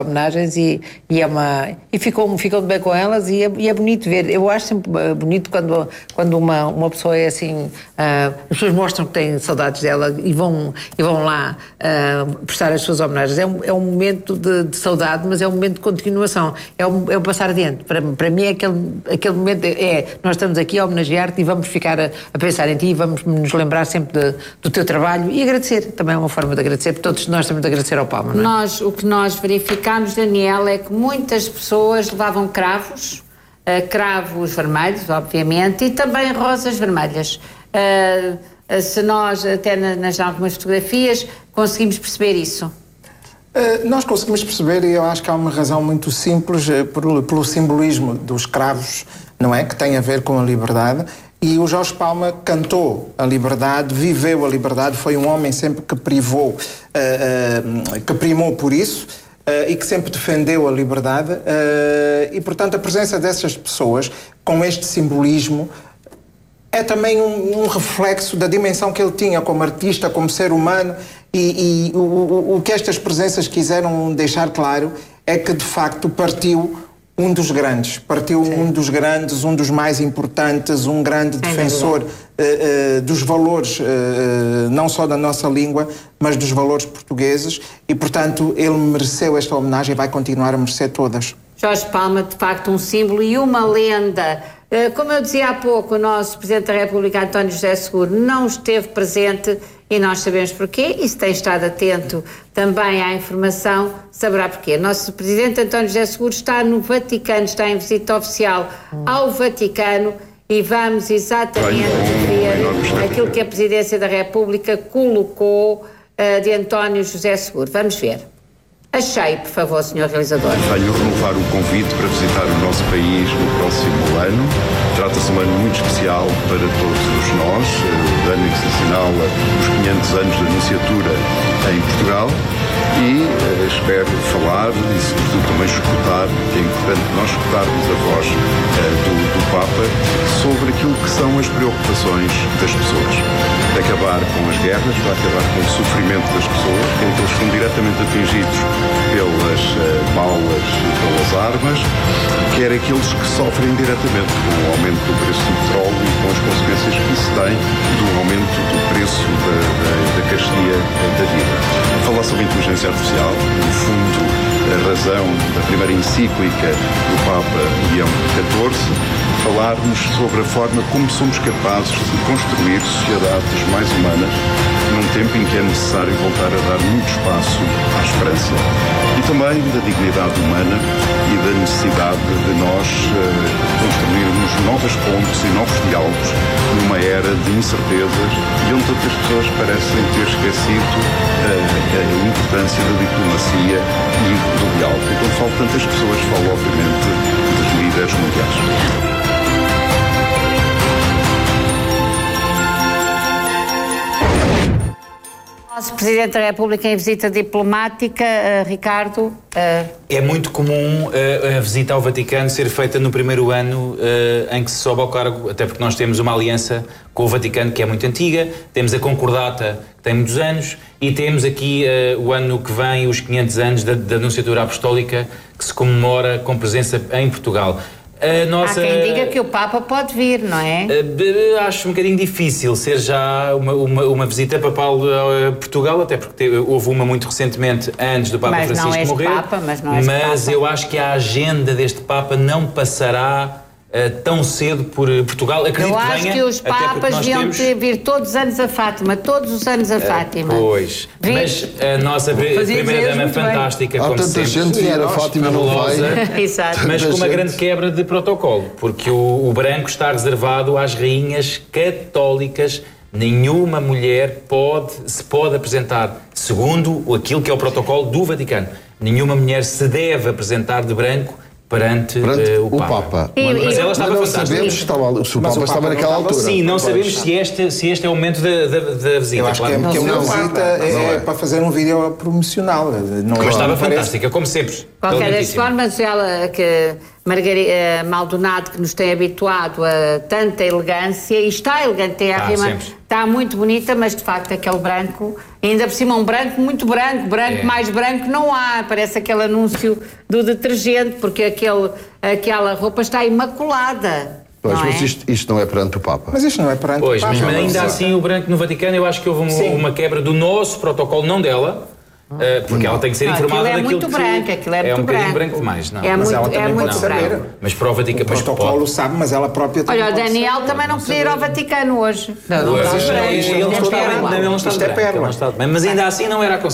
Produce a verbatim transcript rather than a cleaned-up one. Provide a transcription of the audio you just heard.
homenagens e, e, é uma, e ficou, ficou bem com elas e é, e é bonito ver. Eu acho sempre bonito quando, quando uma, uma pessoa é assim, uh, as pessoas mostram que têm saudades dela e vão, e vão lá uh, prestar as suas homenagens. É um, é um momento de, de saudade, mas é um momento de continuação, é um, é um passar adiante. Para, para mim é aquele, aquele momento, é, nós estamos aqui a homenagear-te e vamos ficar a, a pensar em ti e vamos nos lembrar sempre de, do teu trabalho e agradecer, também é uma forma de agradecer, porque todos nós temos de agradecer ao Palma, não é? Nós, o que nós verificamos, Daniel, é que muitas pessoas levavam cravos, uh, cravos vermelhos, obviamente, e também rosas vermelhas. Uh, uh, se nós, até na, nas algumas fotografias, conseguimos perceber isso? Uh, nós conseguimos perceber, e eu acho que há uma razão muito simples, uh, por, pelo simbolismo dos cravos, não é? Que tem a ver com a liberdade. E o Jorge Palma cantou a liberdade, viveu a liberdade, foi um homem sempre que privou, uh, uh, que primou por isso, uh, e que sempre defendeu a liberdade. Uh, e, portanto, a presença dessas pessoas, com este simbolismo, é também um, um reflexo da dimensão que ele tinha como artista, como ser humano, e, e o, o, o que estas presenças quiseram deixar claro é que, de facto, partiu um dos grandes, partiu Sim. um dos grandes, um dos mais importantes, um grande defensor uh, uh, dos valores, uh, não só da nossa língua, mas dos valores portugueses, e, portanto, ele mereceu esta homenagem e vai continuar a merecer todas. Jorge Palma, de facto, um símbolo e uma lenda. Uh, como eu dizia há pouco, o nosso Presidente da República, António José Seguro, não esteve presente e nós sabemos porquê, e se tem estado atento também à informação, saberá porquê. Nosso Presidente António José Seguro está no Vaticano, está em visita oficial ao Vaticano e vamos exatamente ver aquilo que a Presidência da República colocou uh, de António José Seguro. Vamos ver. Achei, por favor, senhor Realizador. Venho renovar o convite para visitar o nosso país no próximo ano. Trata-se de um ano muito especial para todos nós, o ano em que se assinala os quinhentos anos da Nunciatura em Portugal, e eh, espero falar e, sobretudo, também escutar, que é importante nós escutarmos a voz eh, do, do Papa sobre aquilo que são as preocupações das pessoas. De acabar com as guerras, para acabar com o sofrimento das pessoas, quer que eles são diretamente atingidos pelas uh, balas e pelas armas, quer aqueles que sofrem diretamente com o aumento do preço do petróleo e com as consequências que isso tem do aumento do preço da, da, da carestia da vida. Falar sobre inteligência artificial, no fundo, a razão da primeira encíclica do Papa Leão catorze, falarmos sobre a forma como somos capazes de construir sociedades mais humanas num tempo em que é necessário voltar a dar muito espaço à esperança. E também da dignidade humana e da necessidade de nós uh, construirmos novas pontes e novos diálogos numa era de incertezas e onde tantas pessoas parecem ter esquecido uh, a importância da diplomacia e do diálogo. E quando falo tantas pessoas, falo obviamente dos líderes mundiais. Nosso Presidente da República em visita diplomática, uh, Ricardo. Uh... É muito comum uh, a visita ao Vaticano ser feita no primeiro ano uh, em que se sobe ao cargo, até porque nós temos uma aliança com o Vaticano que é muito antiga, temos a Concordata que tem muitos anos e temos aqui uh, o ano que vem, os quinhentos anos da, da Anunciatura Apostólica que se comemora com presença em Portugal. A nossa, Há quem diga que o Papa pode vir, não é? Acho um bocadinho difícil ser já uma, uma, uma visita papal a Portugal, até porque teve, houve uma muito recentemente antes do Papa mas Francisco não és morrer. Papa, mas não és mas Papa. Eu acho que a agenda deste Papa não passará uh, tão cedo por Portugal. Acredito Eu acho que, venha, que os Papas deviam temos... vir todos os anos a Fátima, todos os anos a Fátima. Uh, pois, Vir... mas a nossa primeira-dama fantástica, Há como tanta sempre, gente que ir a Fátima não vai. Exato. Mas com uma gente. grande quebra de protocolo, porque o, o branco está reservado às rainhas católicas. Nenhuma mulher pode, se pode apresentar, segundo aquilo que é o protocolo do Vaticano, nenhuma mulher se deve apresentar de branco perante, perante uh, o, o Papa. Papa. E, mas ela estava mas não fantástica. sabemos se, estava, se o Mas Papa o estava Papa naquela não estava altura. Sim, não sabemos se este, se este é o momento da, da, da visita. Eu acho claro. que, é, que é uma visita é, é para fazer um vídeo promocional. Não, Mas estava não parece... fantástica, como sempre. Qualquer das formas, ela que Margarida Maldonado, que nos tem habituado a tanta elegância, e está elegante, tem a Ah, rima, sempre. está muito bonita, mas de facto aquele branco, ainda por cima um branco muito branco, branco É. mais branco não há, parece aquele anúncio do detergente, porque aquele, aquela roupa está imaculada. Pois, não mas é? isto, isto não é perante o Papa. Mas isto não é perante Pois, o mas Papa. ainda assim o branco no Vaticano, eu acho que houve um- uma quebra do nosso protocolo, não dela, eh, porque ela tem que ser Não, informada aquilo é daquilo muito que... branco, aquilo é é muito um bocadinho branco. branco demais, não. É Mas muito, ela é também muito pode branco. saber. Mas para o O Vaticano... mas protocolo pode. sabe, mas ela própria também Olha, o pode Daniel saber. também não podia ir ao Vaticano hoje. Não, não Pois, está ele- branco. ele não Isto é está pérola. branco, não, ele não está Isto é branco, ele pérola. não está- Mas ainda assim não era aconselhável.